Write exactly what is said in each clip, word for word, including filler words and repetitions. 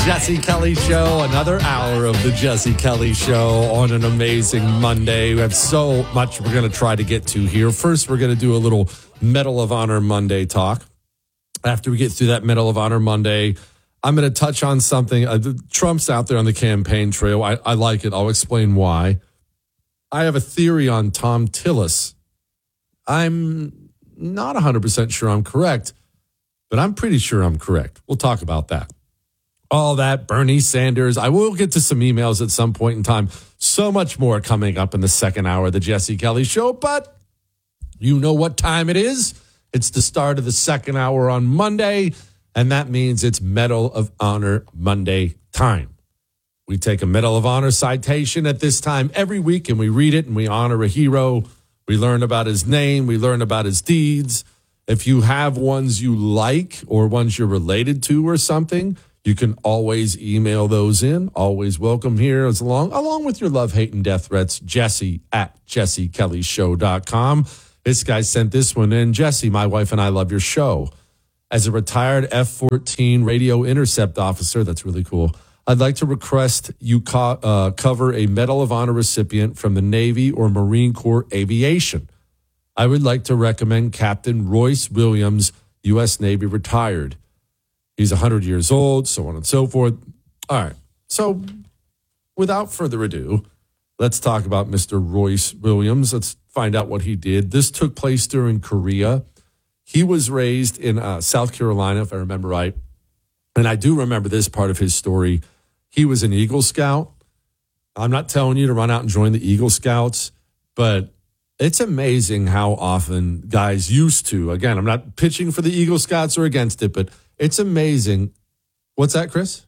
Jesse Kelly Show, another hour of the Jesse Kelly Show on an amazing Monday. We have so much we're going to try to get to here. First, we're going to do a little Medal of Honor Monday talk. After we get through that Medal of Honor Monday, I'm going to touch on something. Uh, Trump's out there on the campaign trail. I, I like it. I'll explain why. I have a theory on Thom Tillis. I'm not one hundred percent sure I'm correct, but I'm pretty sure I'm correct. We'll talk about that. All that, Bernie Sanders. I will get to some emails at some point in time. So much more coming up in the second hour of the Jesse Kelly Show, but you know what time it is. It's the start of the second hour on Monday, and that means it's Medal of Honor Monday time. We take a Medal of Honor citation at this time every week, and we read it, and we honor a hero. We learn about his name. We learn about his deeds. If you have ones you like or ones you're related to or something, you can always email those in. Always welcome here as long, along with your love, hate, and death threats. Jesse at jesse kelly show dot com. This guy sent this one in. Jesse, my wife and I love your show. As a retired F fourteen radio intercept officer, that's really cool, I'd like to request you co- uh, cover a Medal of Honor recipient from the Navy or Marine Corps Aviation. I would like to recommend Captain Royce Williams, U S Navy retired. He's one hundred years old, so on and so forth. All right. So without further ado, let's talk about Mister Royce Williams. Let's find out what he did. This took place during Korea. He was raised in uh, South Carolina, if I remember right. And I do remember this part of his story. He was an Eagle Scout. I'm not telling you to run out and join the Eagle Scouts, but it's amazing how often guys used to, again, I'm not pitching for the Eagle Scouts or against it, but it's amazing. What's that, Chris?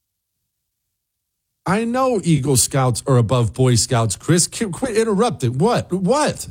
I know Eagle Scouts are above Boy Scouts, Chris. Quit interrupting. What? What?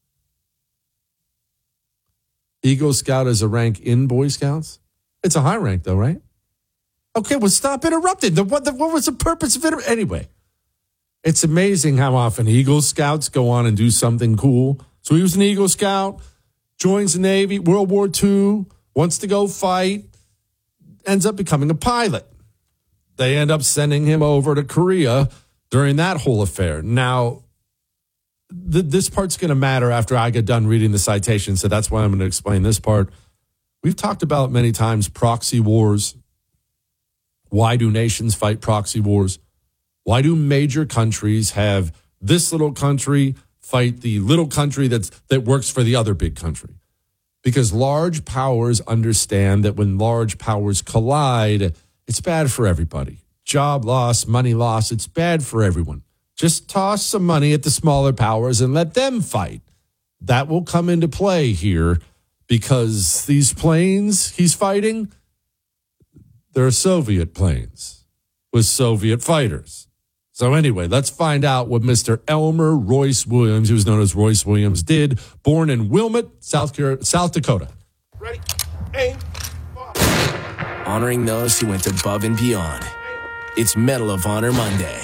Eagle Scout is a rank in Boy Scouts? It's a high rank, though, right? Okay, well, stop interrupting. The, what, the, what was the purpose of it? Anyway, it's amazing how often Eagle Scouts go on and do something cool. So he was an Eagle Scout, joins the Navy, World War Two, wants to go fight, ends up becoming a pilot. They end up sending him over to Korea during that whole affair. Now, th- this part's going to matter after I get done reading the citation, so that's why I'm going to explain this part. We've talked about many times proxy wars. Why do nations fight proxy wars? Why do major countries have this little country fight the little country that's, that works for the other big country? Because large powers understand that when large powers collide, it's bad for everybody. Job loss, money loss, it's bad for everyone. Just toss some money at the smaller powers and let them fight. That will come into play here because these planes he's fighting, they're Soviet planes with Soviet fighters. So anyway, let's find out what Mister Elmer Royce Williams, who was known as Royce Williams, did. Born in Wilmot, South Carolina, South Dakota. Ready? Aim. Honoring those who went above and beyond. It's Medal of Honor Monday.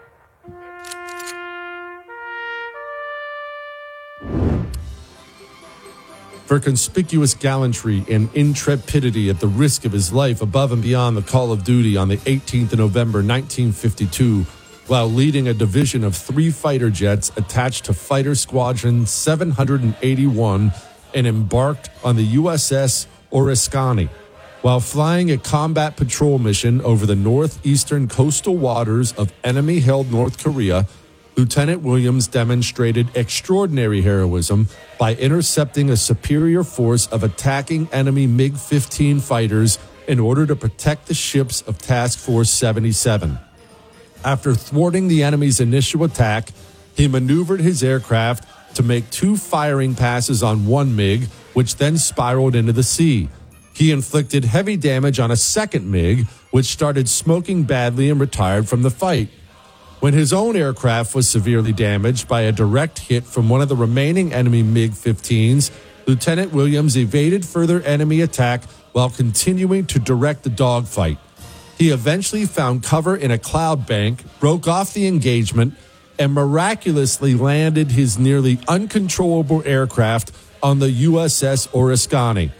For conspicuous gallantry and intrepidity at the risk of his life above and beyond the call of duty on the eighteenth of November, nineteen fifty-two, while leading a division of three fighter jets attached to Fighter Squadron seven hundred eighty-one and embarked on the U S S Oriskany. While flying a combat patrol mission over the northeastern coastal waters of enemy-held North Korea, Lieutenant Williams demonstrated extraordinary heroism by intercepting a superior force of attacking enemy MiG fifteen fighters in order to protect the ships of Task Force seventy-seven. After thwarting the enemy's initial attack, he maneuvered his aircraft to make two firing passes on one MiG, which then spiraled into the sea. He inflicted heavy damage on a second MiG, which started smoking badly and retired from the fight. When his own aircraft was severely damaged by a direct hit from one of the remaining enemy MiG fifteens, Lieutenant Williams evaded further enemy attack while continuing to direct the dogfight. He eventually found cover in a cloud bank, broke off the engagement, and miraculously landed his nearly uncontrollable aircraft on the U S S Oriskany.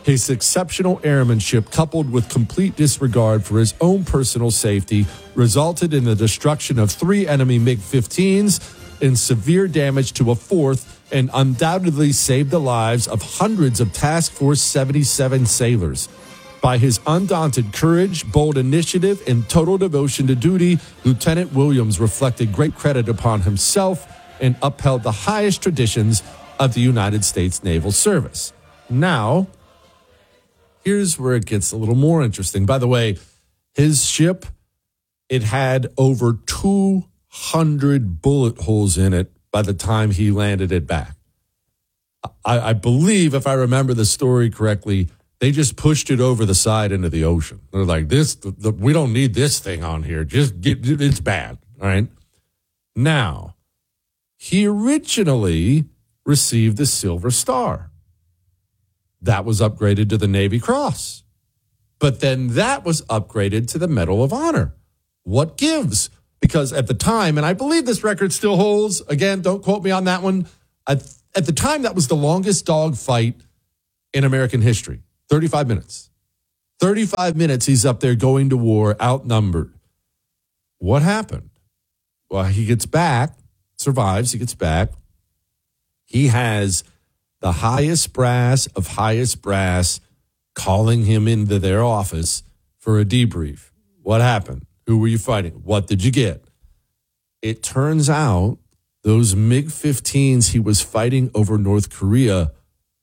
His exceptional airmanship, coupled with complete disregard for his own personal safety, resulted in the destruction of three enemy MiG fifteens and severe damage to a fourth, and undoubtedly saved the lives of hundreds of Task Force seventy-seven sailors. By his undaunted courage, bold initiative, and total devotion to duty, Lieutenant Williams reflected great credit upon himself and upheld the highest traditions of the United States Naval Service. Now, here's where it gets a little more interesting. By the way, his ship, it had over two hundred bullet holes in it by the time he landed it back. I, I believe, if I remember the story correctly, they just pushed it over the side into the ocean. They're like, this, the, the, we don't need this thing on here. Just get, it's bad. All right. Now, he originally received the Silver Star. That was upgraded to the Navy Cross. But then that was upgraded to the Medal of Honor. What gives? Because at the time, and I believe this record still holds, again, don't quote me on that one. At, at the time, that was the longest dog fight in American history. thirty-five minutes. thirty-five minutes he's up there going to war, outnumbered. What happened? Well, he gets back, survives, he gets back. He has the highest brass of highest brass calling him into their office for a debrief. What happened? Who were you fighting? What did you get? It turns out those MiG fifteens he was fighting over North Korea,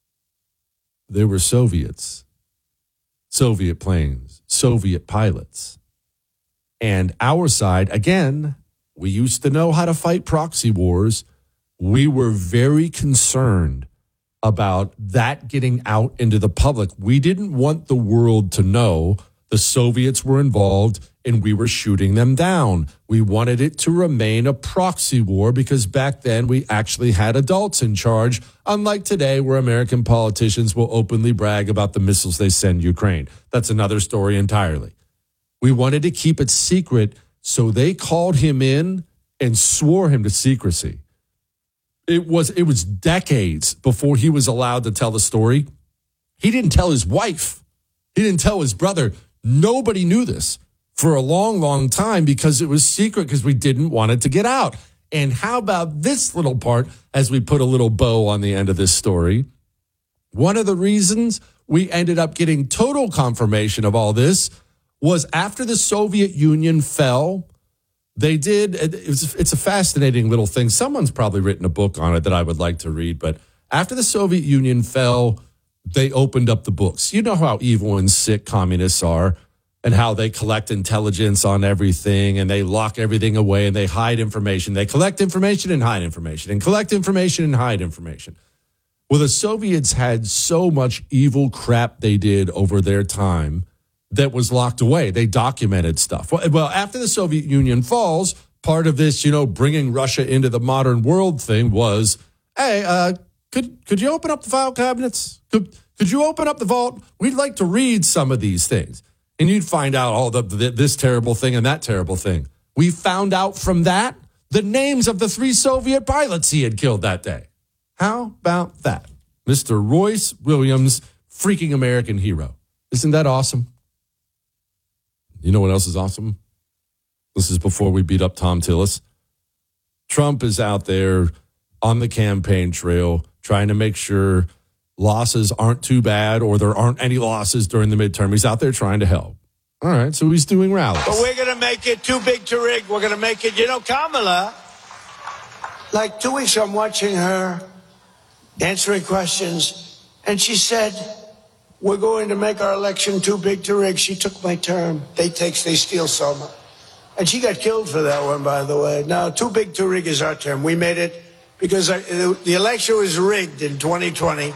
they were Soviets. Soviet planes, Soviet pilots. And our side, again, we used to know how to fight proxy wars. We were very concerned about that getting out into the public. We didn't want the world to know the Soviets were involved and we were shooting them down. We wanted it to remain a proxy war because back then we actually had adults in charge, unlike today where American politicians will openly brag about the missiles they send Ukraine. That's another story entirely. We wanted to keep it secret, so they called him in and swore him to secrecy. It was it was decades before he was allowed to tell the story. He didn't tell his wife. He didn't tell his brother. Nobody knew this for a long, long time because it was secret because we didn't want it to get out. And how about this little part as we put a little bow on the end of this story? One of the reasons we ended up getting total confirmation of all this was after the Soviet Union fell, they did, it was, it's a fascinating little thing. Someone's probably written a book on it that I would like to read, but after the Soviet Union fell, they opened up the books. You know how evil and sick communists are and how they collect intelligence on everything and they lock everything away and they hide information. They collect information and hide information and collect information and hide information. Well, the Soviets had so much evil crap they did over their time that was locked away. They documented stuff. Well, after the Soviet Union falls, part of this, you know, bringing Russia into the modern world thing was, hey, uh, could could you open up the file cabinets? Could could you open up the vault? We'd like to read some of these things. And you'd find out all oh, the, the this terrible thing and that terrible thing. We found out from that the names of the three Soviet pilots he had killed that day. How about that? Mister Royce Williams, freaking American hero. Isn't that awesome? You know what else is awesome? This is before we beat up Tom Tillis. Trump is out there on the campaign trail trying to make sure losses aren't too bad or there aren't any losses during the midterm. He's out there trying to help. All right, so he's doing rallies. But we're going to make it too big to rig. We're going to make it, you know, Kamala, like two weeks ago, I'm watching her answering questions, and she said, we're going to make our election too big to rig. She took my term. They take, they steal so much. And she got killed for that one, by the way. Now, too big to rig is our term. We made it because the election was rigged in twenty twenty.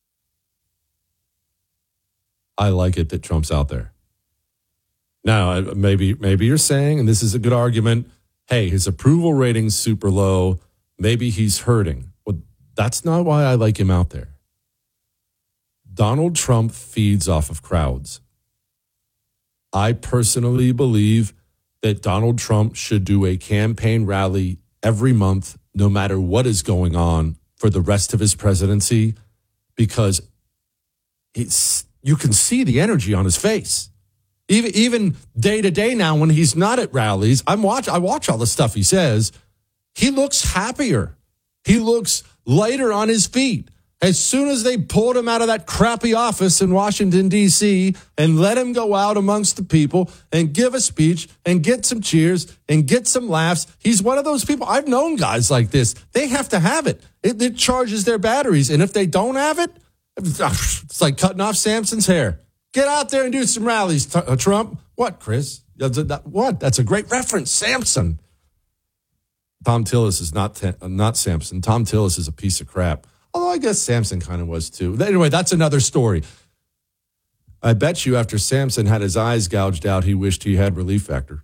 I like it that Trump's out there. Now, maybe maybe you're saying, and this is a good argument, hey, his approval rating's super low. Maybe he's hurting. Well, that's not why I like him out there. Donald Trump feeds off of crowds. I personally believe that Donald Trump should do a campaign rally every month, no matter what is going on for the rest of his presidency, because it's you can see the energy on his face. Even even day to day now when he's not at rallies, I'm watch I watch all the stuff he says. He looks happier. He looks lighter on his feet. As soon as they pulled him out of that crappy office in Washington, D C, and let him go out amongst the people and give a speech and get some cheers and get some laughs, he's one of those people. I've known guys like this. They have to have it. It, it charges their batteries. And if they don't have it, it's like cutting off Samson's hair. Get out there and do some rallies, Trump. What, Chris? What? That's a great reference. Samson. Tom Tillis is not not Samson. Tom Tillis is a piece of crap. Although I guess Samson kind of was too. Anyway, that's another story. I bet you after Samson had his eyes gouged out, he wished he had Relief Factor.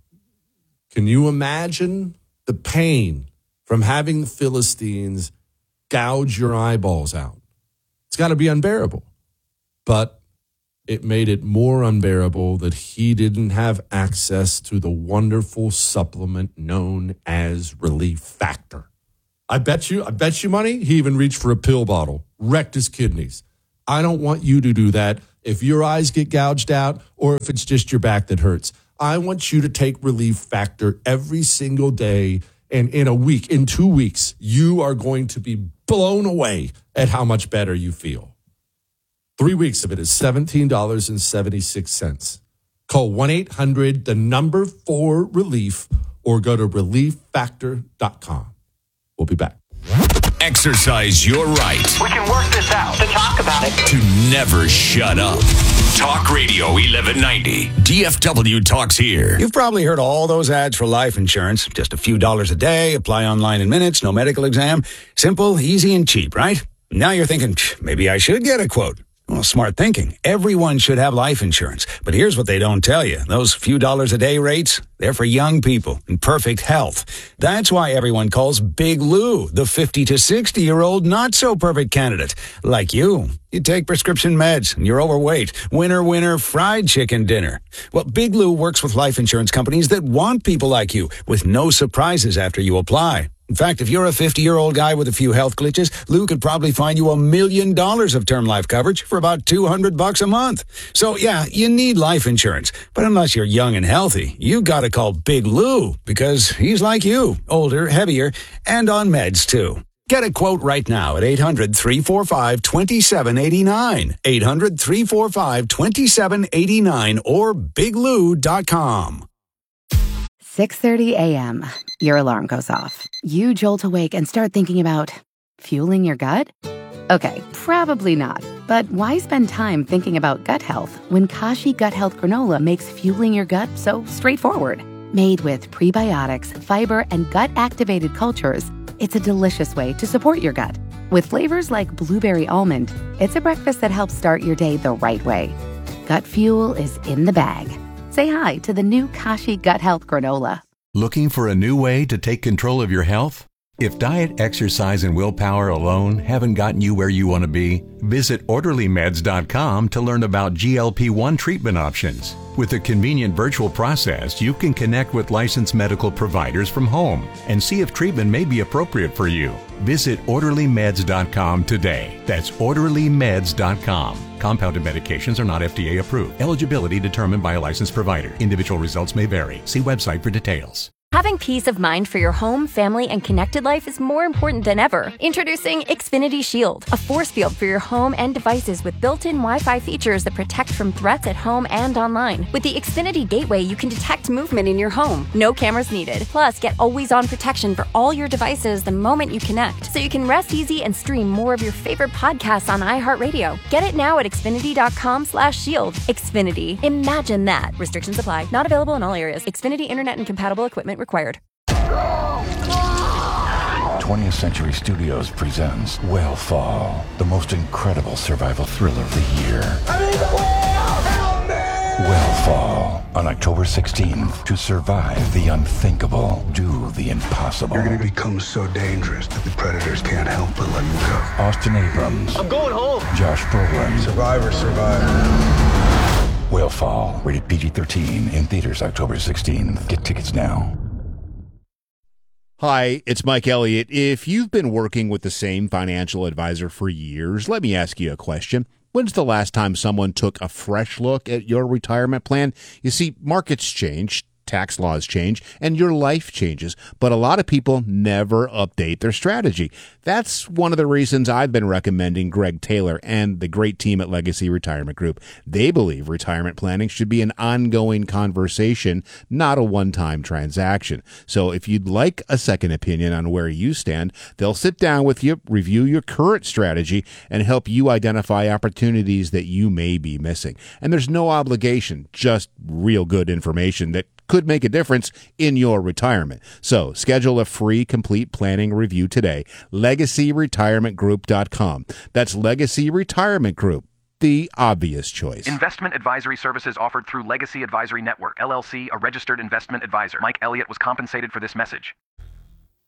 Can you imagine the pain from having the Philistines gouge your eyeballs out? It's got to be unbearable. But it made it more unbearable that he didn't have access to the wonderful supplement known as Relief Factor. I bet you, I bet you money, he even reached for a pill bottle, wrecked his kidneys. I don't want you to do that if your eyes get gouged out or if it's just your back that hurts. I want you to take Relief Factor every single day, and in a week, in two weeks, you are going to be blown away at how much better you feel. Three weeks of it is seventeen dollars and seventy-six cents. Call one eight hundred, the number four relief, or go to relief factor dot com. We'll be back. Exercise your right. We can work this out. To talk about it. To never shut up. Talk Radio eleven ninety. D F W Talks Here. You've probably heard all those ads for life insurance. Just a few dollars a day, apply online in minutes, no medical exam. Simple, easy, and cheap, right? Now you're thinking, maybe I should get a quote. Well, smart thinking. Everyone should have life insurance. But here's what they don't tell you. Those few dollars a day rates, they're for young people in perfect health. That's why everyone calls Big Lou the fifty to sixty-year-old not-so-perfect candidate. Like you. You take prescription meds and you're overweight. Winner, winner, fried chicken dinner. Well, Big Lou works with life insurance companies that want people like you with no surprises after you apply. In fact, if you're a fifty-year-old guy with a few health glitches, Lou could probably find you a million dollars of term life coverage for about two hundred bucks a month. So, yeah, you need life insurance. But unless you're young and healthy, you gotta call Big Lou because he's like you, older, heavier, and on meds, too. Get a quote right now at eight hundred, three four five, two seven eight nine, eight hundred, three four five, two seven eight nine, or big lou dot com. six thirty a.m. Your alarm goes off. You jolt awake and start thinking about fueling your gut? Okay, probably not. But why spend time thinking about gut health when Kashi Gut Health Granola makes fueling your gut so straightforward? Made with prebiotics, fiber, and gut-activated cultures, it's a delicious way to support your gut. With flavors like blueberry almond, it's a breakfast that helps start your day the right way. Gut fuel is in the bag. Say hi to the new Kashi Gut Health Granola. Looking for a new way to take control of your health? If diet, exercise, and willpower alone haven't gotten you where you want to be, visit orderly meds dot com to learn about G L P one treatment options. With a convenient virtual process, you can connect with licensed medical providers from home and see if treatment may be appropriate for you. Visit orderly meds dot com today. That's orderly meds dot com. Compounded medications are not F D A approved. Eligibility determined by a licensed provider. Individual results may vary. See website for details. Having peace of mind for your home, family, and connected life is more important than ever. Introducing Xfinity Shield, a force field for your home and devices with built-in Wi-Fi features that protect from threats at home and online. With the Xfinity Gateway, you can detect movement in your home. No cameras needed. Plus, get always-on protection for all your devices the moment you connect, so you can rest easy and stream more of your favorite podcasts on iHeartRadio. Get it now at xfinity dot com slash shield. Xfinity. Imagine that. Restrictions apply. Not available in all areas. Xfinity Internet and compatible equipment required. twentieth Century Studios presents Whale the most incredible survival thriller of the year. I need the whale! Help me! Whale on October sixteenth. To survive the unthinkable, do the impossible. You're going to become so dangerous that the predators can't help but let you go. Austin Abrams. I'm going home. Josh Brolin. Survivor, survivor. Whale, rated P G thirteen, in theaters October sixteenth. Get tickets now. Hi, it's Mike Elliott. If you've been working with the same financial advisor for years, let me ask you a question. When's the last time someone took a fresh look at your retirement plan? You see, markets change, tax laws change, and your life changes, but a lot of people never update their strategy. That's one of the reasons I've been recommending Greg Taylor and the great team at Legacy Retirement Group. They believe retirement planning should be an ongoing conversation, not a one-time transaction. So if you'd like a second opinion on where you stand, they'll sit down with you, review your current strategy, and help you identify opportunities that you may be missing. And there's no obligation, just real good information that could make a difference in your retirement. So schedule a free complete planning review today. legacy retirement group dot com. That's Legacy Retirement Group, the obvious choice. Investment advisory services offered through Legacy Advisory Network, L L C, a registered investment advisor. Mike Elliott was compensated for this message.